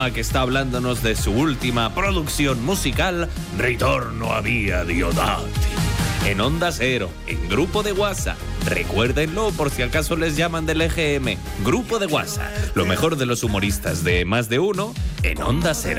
que está hablándonos de su última producción musical, Ritorno a Via Diodati. En Onda Cero, en Grupo de WhatsApp. Recuérdenlo por si acaso les llaman del EGM. Grupo de WhatsApp, lo mejor de los humoristas de Más de Uno en Onda Cero.